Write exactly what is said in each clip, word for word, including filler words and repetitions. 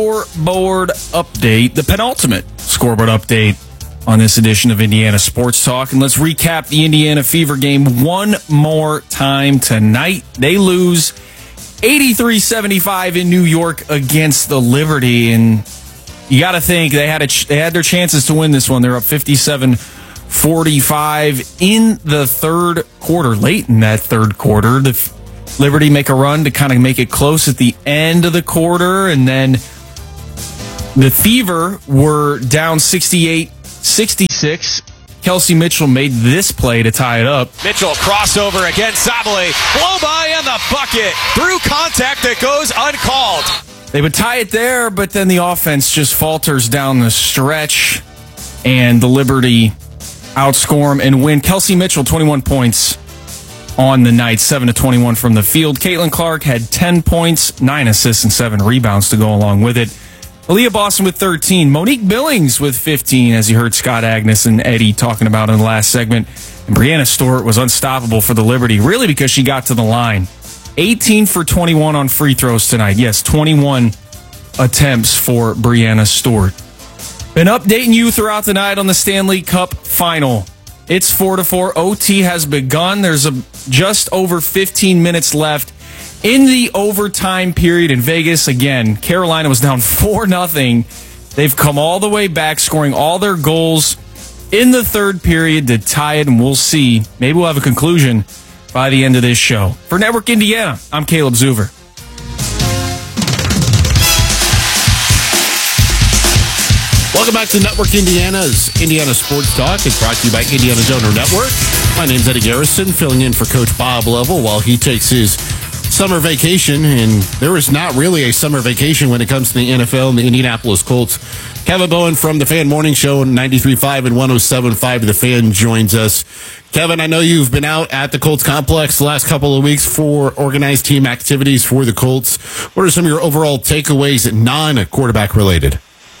Scoreboard update, the penultimate scoreboard update on this edition of Indiana Sports Talk. And let's recap the Indiana Fever game one more time tonight. They lose eighty-three seventy-five in New York against the Liberty. And you got to think they had a ch- they had their chances to win this one. They're up fifty-seven forty-five in the third quarter. Late in that third quarter, the F- Liberty make a run to kind of make it close at the end of the quarter. And then the Fever were down sixty-eight sixty-six. Kelsey Mitchell made this play to tie it up. Mitchell crossover against Sabally. Blow by in the bucket. Through contact that goes uncalled. They would tie it there, but then the offense just falters down the stretch, and the Liberty outscore them and win. Kelsey Mitchell, twenty-one points on the night, seven to twenty-one from the field. Caitlin Clark had ten points, nine assists, and seven rebounds to go along with it. Aaliyah Boston with thirteen. Monique Billings with fifteen, as you heard Scott Agnes and Eddie talking about in the last segment. And Brianna Stewart was unstoppable for the Liberty, really because she got to the line. eighteen for twenty-one on free throws tonight. Yes, twenty-one attempts for Brianna Stewart. Been updating you throughout the night on the Stanley Cup final. It's four to four. O T has begun. There's a, just over fifteen minutes left in the overtime period in Vegas. Again, Carolina was down four nothing. They've come all the way back, scoring all their goals in the third period to tie it, and we'll see. Maybe we'll have a conclusion by the end of this show. For Network Indiana, I'm Caleb Zuver. Welcome back to Network Indiana's Indiana Sports Talk. It's brought to you by Indiana Donor Network. My name's Eddie Garrison, filling in for Coach Bob Lovell while he takes his summer vacation. And there is not really a summer vacation when it comes to the N F L and the Indianapolis Colts. Kevin Bowen from the Fan Morning Show, ninety-three point five and one oh seven point five. The Fan joins us. Kevin, I know you've been out at the Colts complex the last couple of weeks for organized team activities for the Colts. What are some of your overall takeaways, non-quarterback related?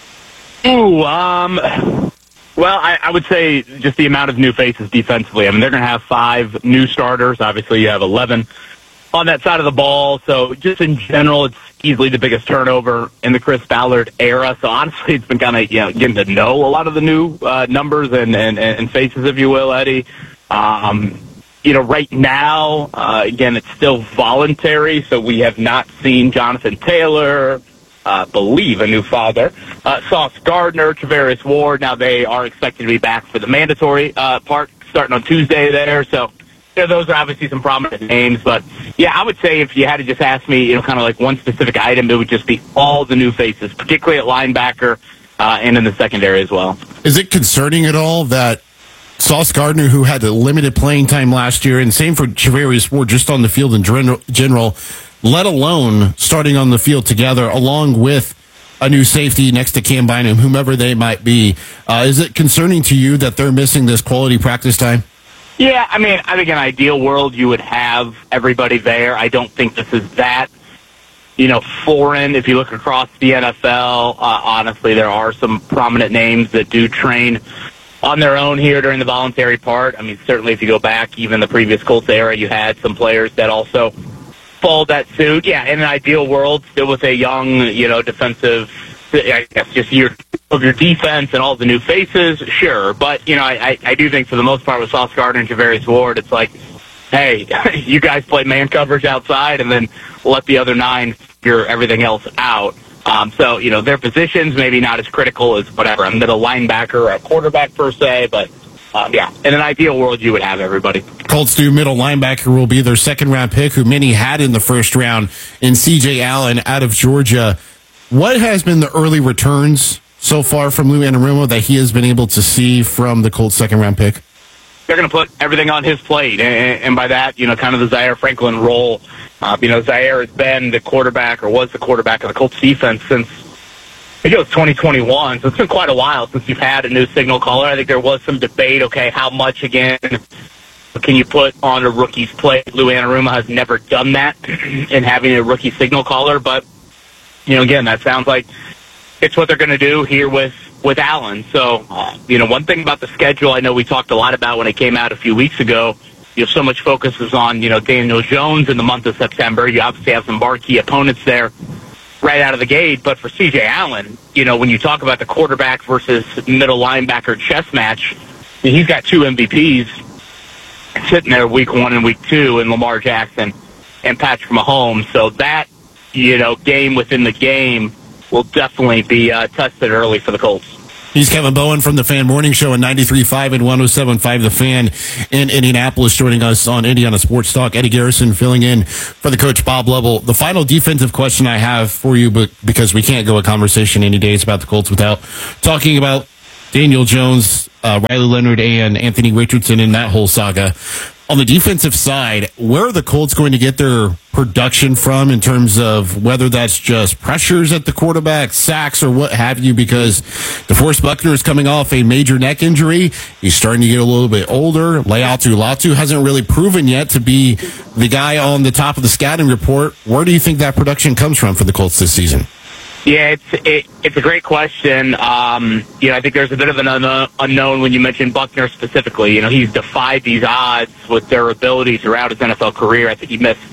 Ooh, um, well, I, I would say just the amount of new faces defensively. I mean, they're going to have five new starters. Obviously, you have eleven on that side of the ball. So just in general, it's easily the biggest turnover in the Chris Ballard era. So honestly, it's been kind of, you know, getting to know a lot of the new uh, numbers and, and, and faces, if you will, Eddie. Um, you know, right now, uh, again, it's still voluntary. So we have not seen Jonathan Taylor, Uh, believe a new father, uh, Sauce Gardner, Travaris Ward. Now they are expected to be back for the mandatory uh, part starting on Tuesday there. So, you know, those are obviously some prominent names. But, yeah, I would say if you had to just ask me, you know, kind of like one specific item, it would just be all the new faces, particularly at linebacker uh, and in the secondary as well. Is it concerning at all that Sauce Gardner, who had the limited playing time last year, and same for Travaris Ward, just on the field in general, let alone starting on the field together along with a new safety next to Cam Bynum, whomever they might be. Uh, is it concerning to you that they're missing this quality practice time? Yeah, I mean, I think in an ideal world you would have everybody there. I don't think this is that, you know, foreign. If you look across the N F L, uh, honestly, there are some prominent names that do train on their own here during the voluntary part. I mean, certainly if you go back, even the previous Colts era, you had some players that also followed that suit. Yeah, in an ideal world, still with a young, you know, defensive, I guess just your of your defense and all the new faces, sure. But, you know, I, I do think for the most part with Sauce Gardner and Travaris Ward, it's like, hey, you guys play man coverage outside and then let the other nine figure everything else out. Um, so, you know, their positions maybe not as critical as whatever, a middle linebacker or a quarterback per se, but Um, yeah, in an ideal world, you would have everybody. Colts new middle linebacker will be their second-round pick, who many had in the first round, in C J Allen out of Georgia. What has been the early returns so far from Lou Anarumo that he has been able to see from the Colts second-round pick? They're going to put everything on his plate, and, and by that, you know, kind of the Zaire Franklin role. Uh, you know, Zaire has been the quarterback, or was the quarterback of the Colts defense since I think it was twenty twenty-one, so it's been quite a while since you've had a new signal caller. I think there was some debate, okay, how much, again, can you put on a rookie's plate? Lou Anarumo has never done that in having a rookie signal caller, but, you know, again, that sounds like it's what they're going to do here with, with Allen. So, uh, you know, one thing about the schedule I know we talked a lot about when it came out a few weeks ago, you know, so much focus is on, you know, Daniel Jones in the month of September. You obviously have some marquee opponents there right out of the gate. But for C J Allen, you know, when you talk about the quarterback versus middle linebacker chess match, he's got two M V Ps sitting there week one and week two in Lamar Jackson and Patrick Mahomes. So that, you know, game within the game will definitely be uh, tested early for the Colts. He's Kevin Bowen from the Fan Morning Show on ninety-three point five and one oh seven point five The Fan in Indianapolis, joining us on Indiana Sports Talk. Eddie Garrison filling in for the coach, Bob Lovell. The final defensive question I have for you, but because we can't go a conversation any days about the Colts without talking about Daniel Jones, uh, Riley Leonard, and Anthony Richardson in that whole saga. On the defensive side, where are the Colts going to get their production from in terms of whether that's just pressures at the quarterback, sacks, or what have you? Because DeForest Buckner is coming off a major neck injury. He's starting to get a little bit older. Leatu Latu hasn't really proven yet to be the guy on the top of the scouting report. Where do you think that production comes from for the Colts this season? Yeah, it's it, it's a great question. Um, you know, I think there's a bit of an un- unknown when you mention Buckner specifically. You know, he's defied these odds with their ability throughout his N F L career. I think he missed,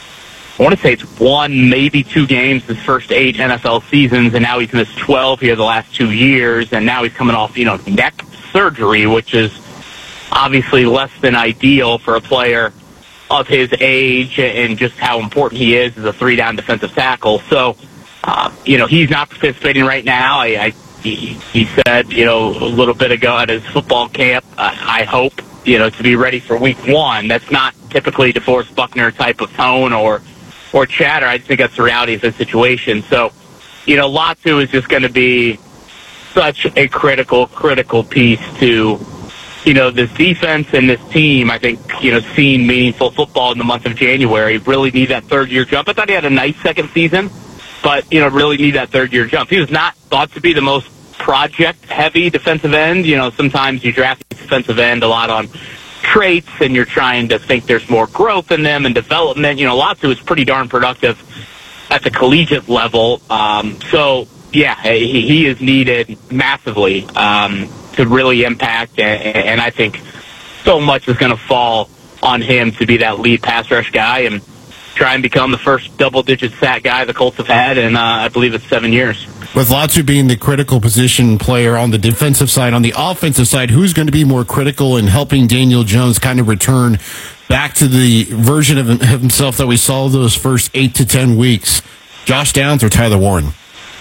I want to say it's one, maybe two games his first eight N F L seasons, and now he's missed twelve here the last two years, and now he's coming off, you know, neck surgery, which is obviously less than ideal for a player of his age and just how important he is as a three-down defensive tackle. So, Uh, you know, he's not participating right now. I, I he, he said, you know, a little bit ago at his football camp, uh, I hope, you know, to be ready for week one. That's not typically DeForest Buckner type of tone or, or chatter. I think that's the reality of the situation. So, you know, Latu is just going to be such a critical, critical piece to, you know, this defense and this team. I think, you know, seeing meaningful football in the month of January, really need that third year jump. I thought he had a nice second season, but, you know, really need that third-year jump. He was not thought to be the most project-heavy defensive end. You know, sometimes you draft a defensive end a lot on traits, and you're trying to think there's more growth in them and development. You know, Latu is pretty darn productive at the collegiate level. Um, so, yeah, he, he is needed massively um, to really impact, and, and I think so much is going to fall on him to be that lead pass rush guy and try and become the first double-digit sack guy the Colts have had in, uh, I believe it's seven years. With Latu being the critical position player on the defensive side, on the offensive side, who's going to be more critical in helping Daniel Jones kind of return back to the version of himself that we saw those first eight to ten weeks? Josh Downs or Tyler Warren?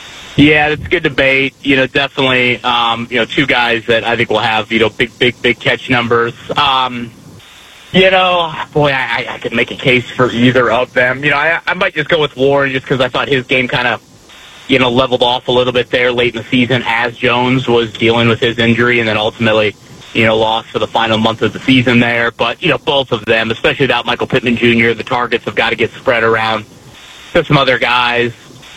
Yeah, it's a good debate. You know, definitely, um, you know, two guys that I think will have, you know, big, big, big catch numbers. Um, You know, boy, I, I could make a case for either of them. You know, I, I might just go with Warren just because I thought his game kind of, you know, leveled off a little bit there late in the season as Jones was dealing with his injury and then ultimately, you know, lost for the final month of the season there. But, you know, both of them, especially without Michael Pittman Junior, the targets have got to get spread around to some other guys.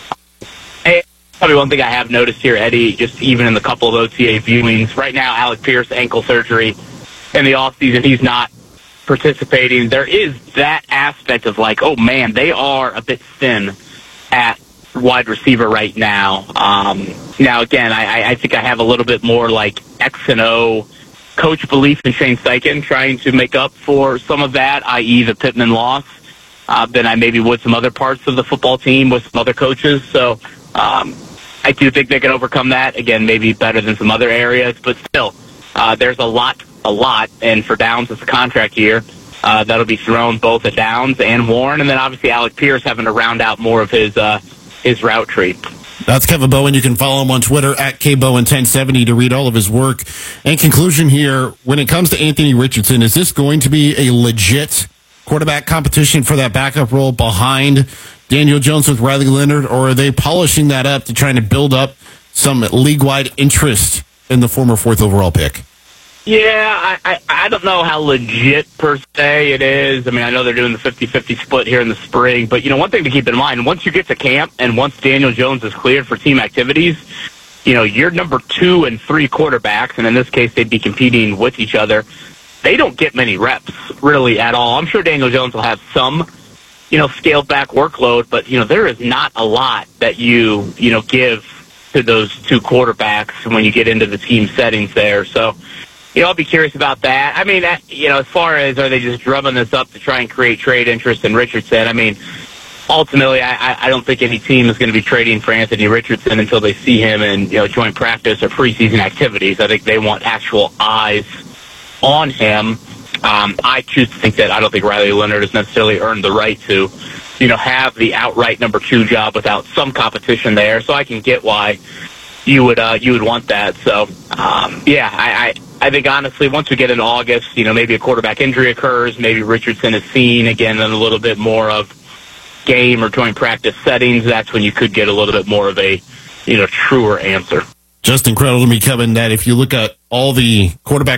And probably one thing I have noticed here, Eddie, just even in the couple of O T A viewings, right now, Alec Pierce ankle surgery in the offseason, he's not participating. There is that aspect of like, oh man, they are a bit thin at wide receiver right now. Um, now again, I, I think I have a little bit more like X and O coach belief in Shane Steichen trying to make up for some of that, that is the Pittman loss, uh, than I maybe would some other parts of the football team with some other coaches. So um, I do think they can overcome that. Again, maybe better than some other areas, but still, uh, there's a lot a lot, and for Downs, it's a contract year. Uh, that'll be thrown both at Downs and Warren, and then obviously Alec Pierce having to round out more of his uh, his route tree. That's Kevin Bowen. You can follow him on Twitter at K Bowen ten seventy to read all of his work. In conclusion here, when it comes to Anthony Richardson, is this going to be a legit quarterback competition for that backup role behind Daniel Jones with Riley Leonard, or are they polishing that up to trying to build up some league-wide interest in the former fourth overall pick? Yeah, I, I, I don't know how legit per se it is. I mean, I know they're doing the fifty-fifty split here in the spring, but, you know, one thing to keep in mind, once you get to camp and once Daniel Jones is cleared for team activities, you know, your number two and three quarterbacks, and in this case they'd be competing with each other, they don't get many reps really at all. I'm sure Daniel Jones will have some, you know, scaled back workload, but, you know, there is not a lot that you, you know, give to those two quarterbacks when you get into the team settings there. So, you know, I'll be curious about that. I mean, you know, as far as are they just drumming this up to try and create trade interest in Richardson, I mean, ultimately, I, I don't think any team is going to be trading for Anthony Richardson until they see him in, you know, joint practice or preseason activities. I think they want actual eyes on him. Um, I choose to think that I don't think Riley Leonard has necessarily earned the right to, you know, have the outright number two job without some competition there. So I can get why you would uh, you would want that. So um, yeah, I, I I think honestly, once we get into August, you know, maybe a quarterback injury occurs, maybe Richardson is seen again in a little bit more of game or joint practice settings. That's when you could get a little bit more of a, you know, truer answer. Just incredible to me, Kevin, that if you look at all the quarterback